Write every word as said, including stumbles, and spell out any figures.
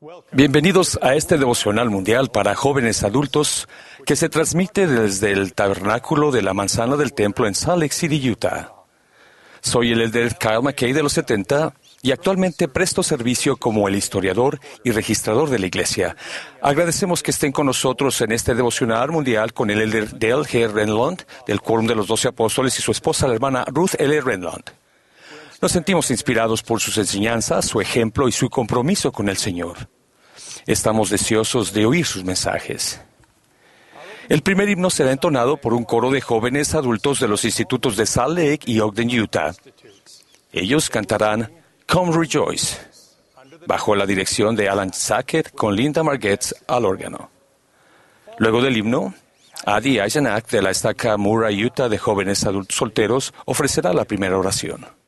Bienvenidos a este devocional mundial para jóvenes adultos que se transmite desde el tabernáculo de la manzana del templo en Salt Lake City, Utah. Soy el elder Kyle McKay de los setenta y actualmente presto servicio como el historiador y registrador de la iglesia. Agradecemos que estén con nosotros en este devocional mundial con el elder Dale G. Renlund del Quórum de los Doce Apóstoles y su esposa, la hermana Ruth L. Renlund. Nos sentimos inspirados por sus enseñanzas, su ejemplo y su compromiso con el Señor. Estamos deseosos de oír sus mensajes. El primer himno será entonado por un coro de jóvenes adultos de los institutos de Salt Lake y Ogden, Utah. Ellos cantarán Come Rejoice, bajo la dirección de Alan Sackett con Linda Margetts al órgano. Luego del himno, Adi Ayanak de la estaca Murray, Utah de jóvenes adultos solteros ofrecerá la primera oración.